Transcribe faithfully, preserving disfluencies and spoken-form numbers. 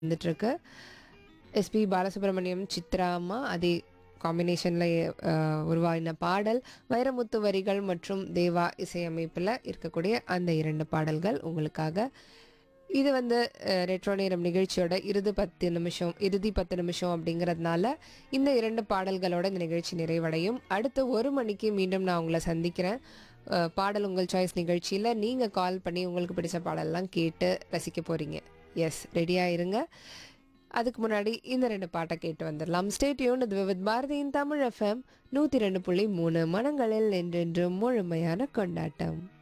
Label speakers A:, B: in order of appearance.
A: வந்துட்டுருக்கு. எஸ்பி பாலசுப்ரமணியம், சித்ரா அம்மா அதே காம்பினேஷன்ல அ உருவாகின பாடல். வைரமுத்து வரிகள் மற்றும் தேவா இசையமைப்பில இருக்கக்கூடிய அந்த இரண்டு பாடல்கள் உங்களுக்காக. இது வந்து அ ரெட்ரோ நேரம் நிகழ்ச்சியோட இறுதி பத்து நிமிஷம் இறுதி பத்து நிமிஷம் அப்படிங்கிறதுனால, இந்த இரண்டு பாடல்களோட இந்த நிகழ்ச்சி நிறைவடையும். அடுத்த ஒரு மணிக்கு மீண்டும் நான் உங்கள சந்திக்கிறேன். அ பாடல் உங்கள் சாய்ஸ் நிகழ்ச்சியில நீங்க கால் பண்ணி உங்களுக்கு பிடிச்ச பாடல்லாம் கேட்டு ரசிக்க போறீங்க. எஸ், ரெடியா இருங்க. அதுக்கு முன்னாடி இந்த ரெண்டு பாட்ட கேட்டு வந்துரலாம். ஸ்டே டியூன்ட் இது வித் பாரதியின் தமிழ் எஃப்எம் நூற்றி இரண்டு புள்ளி மூன்று மனங்களில் என்றென்றும் முழுமையான கொண்டாட்டம்.